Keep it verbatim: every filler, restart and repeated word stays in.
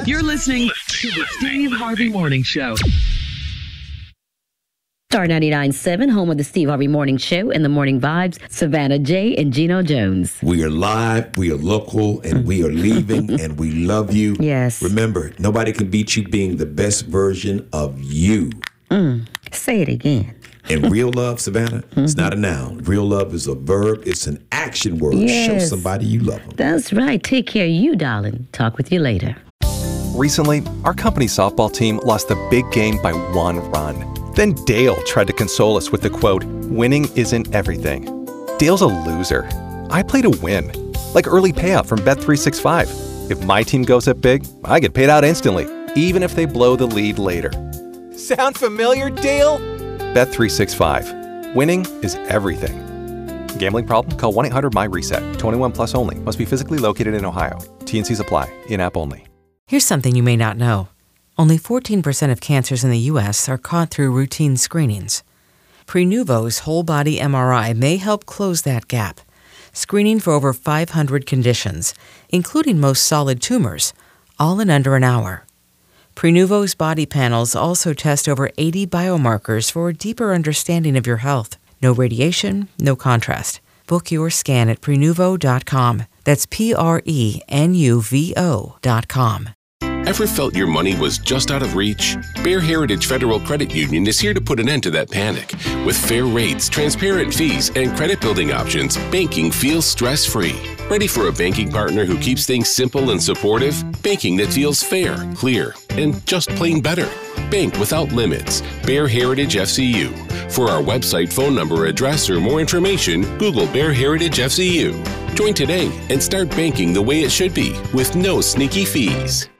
You're listening to the Steve Harvey Morning Show. Star ninety-nine point seven, home of the Steve Harvey Morning Show and the Morning Vibes, Savannah J. and Gino Jones. We are live, we are local, and we are leaving, and we love you. Yes. Remember, nobody can beat you being the best version of you. Mm. Say it again. And real love, Savannah, mm-hmm. it's not a noun. Real love is a verb. It's an action word. Yes. Show somebody you love them. That's right. Take care of you, darling. Talk with you later. Recently, our company softball team lost the big game by one run. Then Dale tried to console us with the quote, "Winning isn't everything." Dale's a loser. I play to win. Like early payout from Bet three sixty-five. If my team goes up big, I get paid out instantly, even if they blow the lead later. Sound familiar, Dale? Bet three sixty-five. Winning is everything. Gambling problem? Call one eight hundred M Y RESET. twenty-one plus only. Must be physically located in Ohio. T and Cs apply. In-app only. Here's something you may not know. Only fourteen percent of cancers in the U S are caught through routine screenings. Prenuvo's whole-body M R I may help close that gap, screening for over five hundred conditions, including most solid tumors, all in under an hour. Prenuvo's body panels also test over eighty biomarkers for a deeper understanding of your health. No radiation, no contrast. Book your scan at Prenuvo dot com. That's P R E N U V O dot com. Ever felt your money was just out of reach? Bear Heritage Federal Credit Union is here to put an end to that panic. With fair rates, transparent fees, and credit building options, banking feels stress-free. Ready for a banking partner who keeps things simple and supportive? Banking that feels fair, clear, and just plain better. Bank without limits. Bear Heritage F C U. For our website, phone number, address, or more information, Google Bear Heritage F C U. Join today and start banking the way it should be with no sneaky fees.